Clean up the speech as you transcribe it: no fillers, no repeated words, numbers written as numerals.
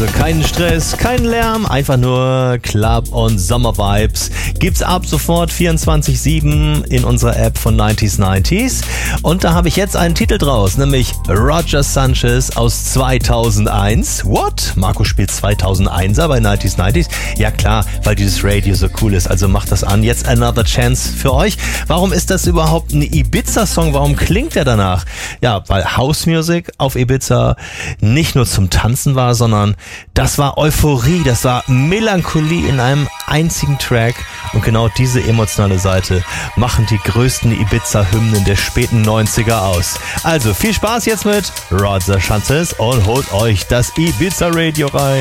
Kein Stress, kein Lärm, einfach nur Club und Sommer-Vibes. Gibt's ab sofort 24/7 in unserer App von 90s. Und da habe ich jetzt einen Titel draus, nämlich Roger Sanchez aus 2001. What? Marco spielt 2001er bei 90s. Ja klar, weil dieses Radio so cool ist, also macht das an. Jetzt Another Chance für euch. Warum ist das überhaupt ein Ibiza-Song? Warum klingt der danach? Ja, weil House Music auf Ibiza nicht nur zum Tanzen war, sondern das war Euphorie, das war Melancholie in einem einzigen Track. Und genau diese emotionale Seite machen die größten Ibiza-Hymnen der späten 90er aus. Also viel Spaß jetzt mit Roger Sanchez und holt euch das Ibiza Radio rein.